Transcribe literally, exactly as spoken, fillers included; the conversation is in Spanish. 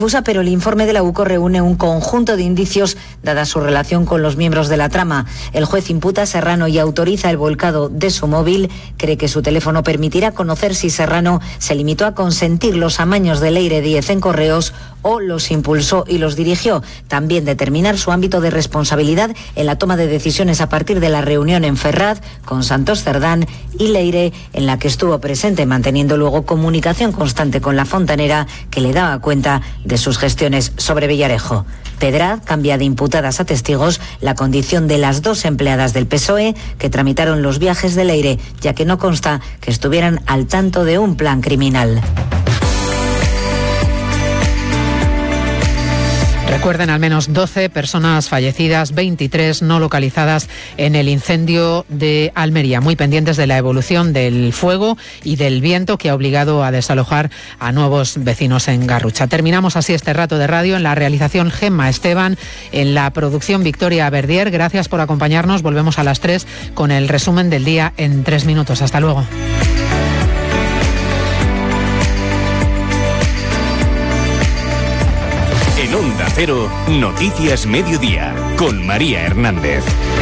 Pero el informe de la U C O reúne un conjunto de indicios dada su relación con los miembros de la trama. El juez imputa a Serrano y autoriza el volcado de su móvil. Cree que su teléfono permitirá conocer si Serrano se limitó a consentir los amaños de Leire Díez en Correos o los impulsó y los dirigió. También determinar su ámbito de responsabilidad en la toma de decisiones a partir de la reunión en Ferraz con Santos Cerdán y Leire, en la que estuvo presente, manteniendo luego comunicación constante con la fontanera, que le daba cuenta de sus gestiones sobre Villarejo. Pedraz cambia de imputadas a testigos la condición de las dos empleadas del P S O E que tramitaron los viajes de Leire, ya que no consta que estuvieran al tanto de un plan criminal. Recuerden, al menos doce personas fallecidas, veintitrés no localizadas en el incendio de Almería. Muy pendientes de la evolución del fuego y del viento que ha obligado a desalojar a nuevos vecinos en Garrucha. Terminamos así este rato de radio. En la realización, Gemma Esteban, en la producción, Victoria Verdier. Gracias por acompañarnos. Volvemos a las tres con el resumen del día en tres minutos. Hasta luego. En Onda Cero, Noticias Mediodía, con María Hernández.